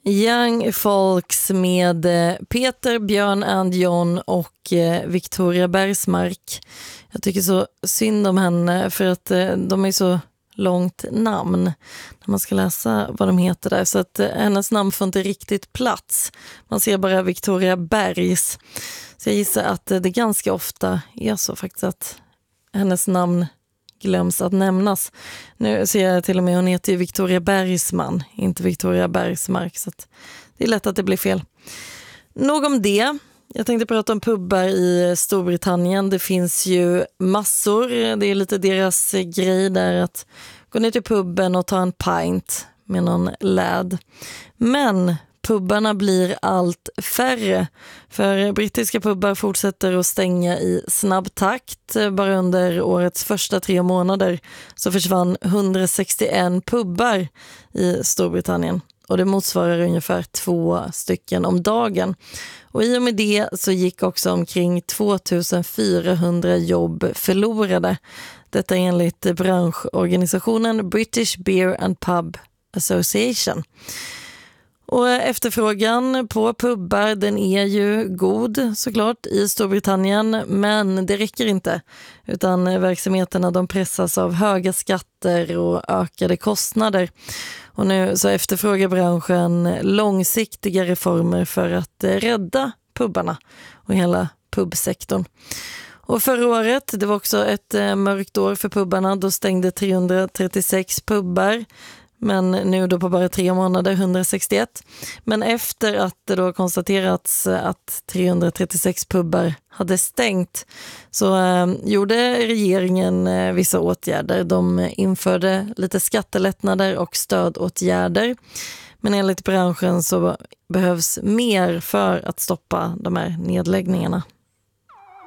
Young Folks med Peter, Björn and John och Victoria Bergsmark. Jag tycker så synd om henne för att de är så långt namn när man ska läsa vad de heter där, så att hennes namn får inte riktigt plats. Man ser bara Victoria Bergs. Så jag gissar att det ganska ofta är så faktiskt att hennes namn glöms att nämnas. Nu ser jag till och med hon heter Victoria Bergsman, inte Victoria Bergsmark, så att det är lätt att det blir fel. Nog om det. Jag tänkte prata om pubbar i Storbritannien. Det finns ju massor. Det är lite deras grej där att gå ner till pubben och ta en pint med någon lad. Men pubbarna blir allt färre. För brittiska pubbar fortsätter att stänga i snabb takt. Bara under årets första 3 månader så försvann 161 pubbar i Storbritannien. Och det motsvarar ungefär 2 stycken om dagen. Och i och med det så gick också omkring 2400 jobb förlorade. Detta enligt branschorganisationen British Beer and Pub Association. Och efterfrågan på pubbar, den är ju god såklart i Storbritannien, men det räcker inte. Utan verksamheterna de pressas av höga skatter och ökade kostnader. Och nu så efterfrågar branschen långsiktiga reformer för att rädda pubbarna och hela pubsektorn. Och förra året, det var också ett mörkt år för pubbarna, då stängde 336 pubbar. Men nu då på bara 3 månader 161. Men efter att det då konstaterats att 336 pubbar hade stängt så gjorde regeringen vissa åtgärder. De införde lite skattelättnader och stödåtgärder. Men enligt branschen så behövs mer för att stoppa de här nedläggningarna.